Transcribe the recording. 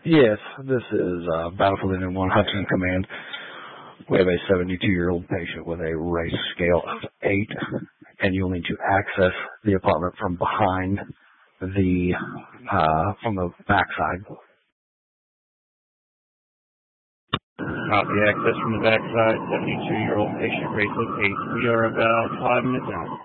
Yes, this is Battlefield Indian 1 Hudson Command. We have a 72-year-old patient with a race scale of 8, and you'll need to access the apartment from behind from the backside. Copy, access from the backside, 72-year-old patient, race of 8. We are about 5 minutes out.